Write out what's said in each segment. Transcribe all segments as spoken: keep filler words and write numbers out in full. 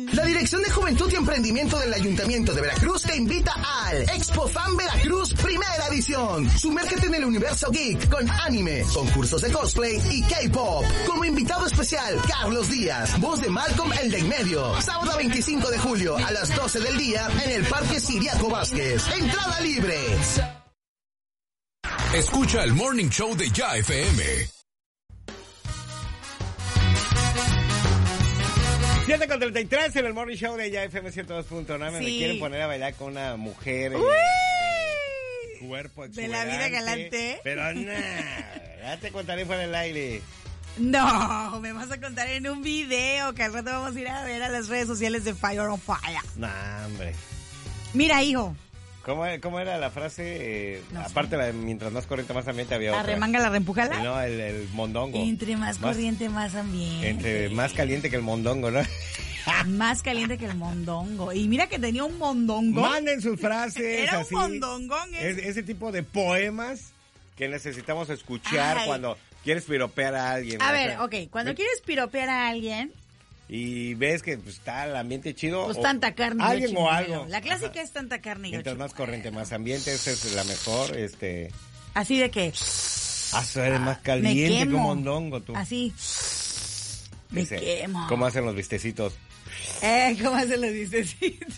La Dirección de Juventud y Emprendimiento del Ayuntamiento de Veracruz te invita al Expo Fan Veracruz Primera Edición. Sumérgete en el universo geek con anime, concursos de cosplay y K-pop. Como invitado especial, Carlos Díaz, voz de Malcolm el de en medio. Sábado veinticinco de julio a las doce del día en el Parque Siriaco Vázquez. Entrada libre. Escucha el Morning Show de Ya F M. siete con treinta y tres en el Morning Show de Ya F M ciento dos punto nueve. Sí. Me quieren poner a bailar con una mujer. Eh, cuerpo exuberante. De la vida galante. Pero nada, ya te contaré fuera del aire. No, me vas a contar en un video que al rato vamos a ir a ver a las redes sociales de Fire on Fire. Nah, hombre. Mira, hijo. ¿Cómo, cómo era la frase? Eh, no aparte, la de mientras más corriente, más ambiente había otra. ¿La remanga, la reempujala? No, el, el mondongo. Entre más, más corriente, más ambiente. Entre más caliente que el mondongo, ¿no? Más caliente que el mondongo. Y mira que tenía un mondongo. Manden sus frases. Era así, un mondongón. Es, ese tipo de poemas que necesitamos escuchar. Ay. Cuando quieres piropear a alguien. A ver, ok. Cuando ¿sí? quieres piropear a alguien... Y ves que pues, está el ambiente chido. Pues tanta carne. Alguien o algo. La clásica Ajá. es tanta carne y Mientras más corriente, más ambiente, esa es la mejor. este Así de que... Ah, eres más caliente que un mondongo, tú. Así. Me Dice, quemo. ¿Cómo hacen los vistecitos? Eh, ¿cómo hacen los vistecitos?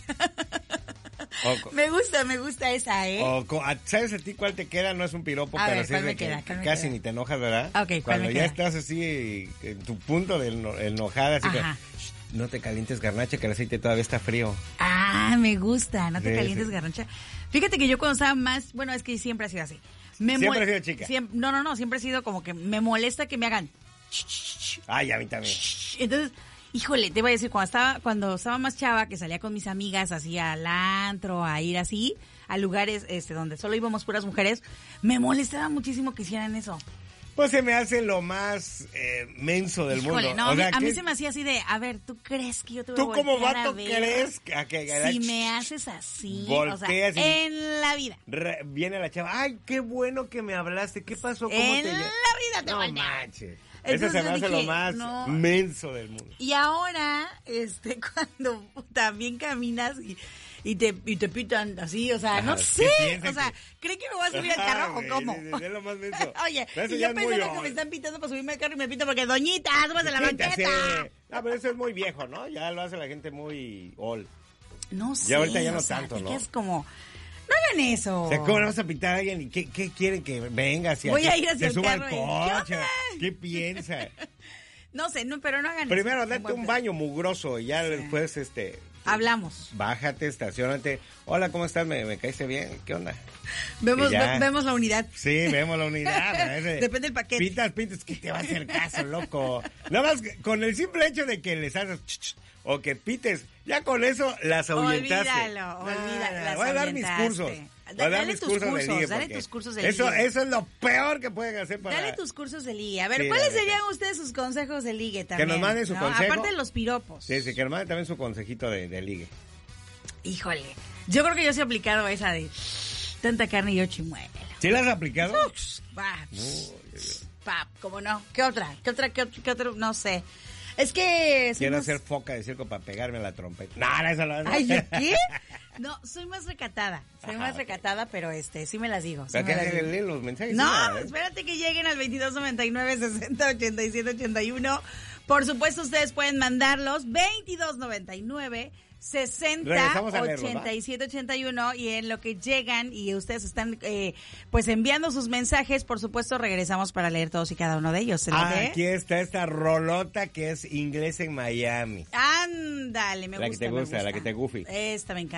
O, me gusta, me gusta esa, ¿eh? O, ¿sabes a ti cuál te queda? No es un piropo, a pero ver, sí es de queda, que casi ni te enojas, ¿verdad? Ok, Cuando me ya queda? estás así en tu punto de enojada, así Ajá. que no te calientes, garnacha, que el aceite todavía está frío. Ah, me gusta, no te sí, calientes, sí. garnacha. Fíjate que yo cuando estaba más, bueno, es que siempre ha sido así. Me siempre ha sido chica. Siempre, no, no, no, siempre ha sido como que me molesta que me hagan. Ay, a mí también. Entonces... Híjole, te voy a decir, cuando estaba cuando estaba más chava, que salía con mis amigas así al antro, a ir así, a lugares este donde solo íbamos puras mujeres, me molestaba muchísimo que hicieran eso. Pues se me hace lo más eh, menso del Híjole, mundo. No, o sea, a mí ¿qué? se me hacía así de, a ver, ¿tú crees que yo te voy ¿Tú a como voltear vato a ver? crees que, que si me haces así, volteas o sea, en la vida. Re, viene la chava, ay, qué bueno que me hablaste, ¿qué pasó? ¿Cómo en te la vida te No volteas. manches. Entonces Eso se me hace dije, lo más no. menso del mundo. Y ahora, este, cuando también caminas y, y te y te pitan así, o sea, Ajá, no sé, o sea, que... ¿creen que me voy a subir al carro o cómo? Es lo más menso. Oye, y yo pensando que me están pitando para subirme al carro y me pitan porque doñita, súbase la banqueta. Sí. No, pero eso es muy viejo, ¿no? Ya lo hace la gente muy old. No sé. Ya ahorita ya no o sea, tanto, ¿no? Es como... No hagan eso. O sea, ¿cómo le vas a pitar a alguien? ¿Y qué, qué quieren que venga hacia Voy aquí? a ir hacia se el suba carro al coche. Y... ¿Qué piensa? No sé, no, pero no hagan Primero, eso. Primero, date un baño mugroso y ya sí. después, este... Hablamos. Bájate, estacionate. Hola, ¿cómo estás? ¿Me, me caíste bien? ¿Qué onda? Vemos, ve, vemos la unidad. Sí, vemos la unidad. Ese, Depende del paquete. Pitas, pitas, que te va a hacer caso, loco. Nada más con el simple hecho de que les hagas ch, ch, o que pites, ya con eso las ahuyentaste. Olvídalo, olvídalo. Nah, voy a dar mis cursos. Voy a dar dale mis tus cursos, cursos, de ligue. Dale tus cursos de eso, ligue. Eso es lo peor que pueden hacer para... Dale tus cursos de ligue. A ver, sí, ¿cuáles serían ustedes sus consejos de ligue también? Que nos manden su ¿no? consejo. Aparte de los piropos. Sí, sí, que nos manden también su consejito de, de ligue. Híjole, yo creo que yo sí he aplicado esa de tanta carne y yo chimuelo. ¿Sí la has aplicado? Va, pa, ¿cómo no? ¿Qué otra? ¿Qué otra? ¿Qué otra? ¿Qué otra? No sé. Es que... Quiero más... hacer foca de circo para pegarme a la trompeta. No, no, eso no. Ay, ¿qué? No, soy más recatada. Soy Ajá, más recatada, okay. pero este, sí me las digo. Sí ¿Para qué leen los mensajes? No, ¿eh? Espérate que lleguen al veintidós noventa y nueve sesenta ochenta y siete ochenta y uno. Por supuesto, ustedes pueden mandarlos veintidós noventa y nueve sesenta ochenta y siete ochenta y uno y en lo que llegan y ustedes están eh, pues enviando sus mensajes, por supuesto regresamos para leer todos y cada uno de ellos. Ah, aquí está esta rolota que es Inglés en Miami. Ándale, me la gusta. La que te gusta, me gusta. la que te goofy. Esta me encanta.